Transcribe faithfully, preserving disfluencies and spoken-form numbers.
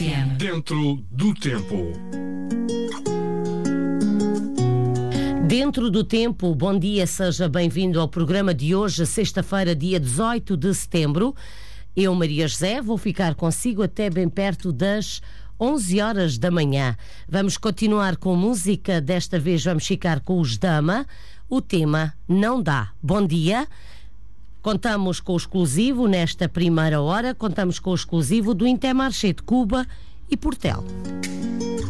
F M. Dentro do tempo. Dentro do tempo, bom dia, seja bem-vindo ao programa de hoje, sexta-feira, dia dezoito de setembro. Eu, Maria José, vou ficar consigo até bem perto das onze horas da manhã. Vamos continuar com música, desta vez vamos ficar com os Dama. O tema Não Dá. Bom dia. Contamos com o exclusivo nesta primeira hora, contamos com o exclusivo do Intermarché de Cuba e Portel.